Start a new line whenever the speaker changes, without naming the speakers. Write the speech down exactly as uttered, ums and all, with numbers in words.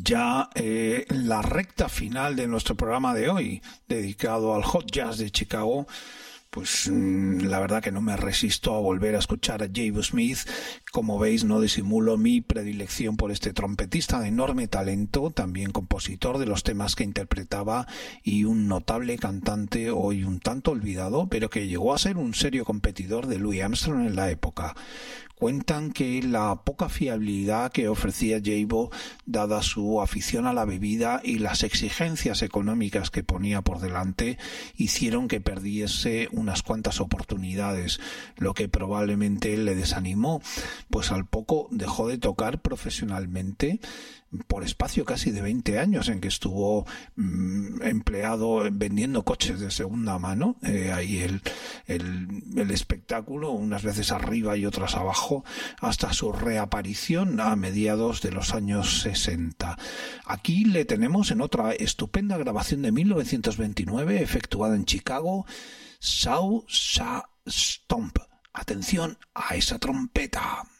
ya eh, en la recta final de nuestro programa de hoy, dedicado al hot jazz de Chicago, pues la verdad que no me resisto a volver a escuchar a J B Smith. Como veis, no disimulo mi predilección por este trompetista de enorme talento, también compositor de los temas que interpretaba y un notable cantante hoy un tanto olvidado, pero que llegó a ser un serio competidor de Louis Armstrong en la época. Cuentan que la poca fiabilidad que ofrecía Jabo, dada su afición a la bebida y las exigencias económicas que ponía por delante, hicieron que perdiese unas cuantas oportunidades, lo que probablemente le desanimó, pues al poco dejó de tocar profesionalmente por espacio casi de veinte años en que estuvo mmm, empleado vendiendo coches de segunda mano, eh, ahí el, el, el espectáculo, unas veces arriba y otras abajo, hasta su reaparición a mediados de los años sesenta. Aquí le tenemos en otra estupenda grabación de mil novecientos veintinueve efectuada en Chicago, Saw Sa Stomp. Atención a esa trompeta.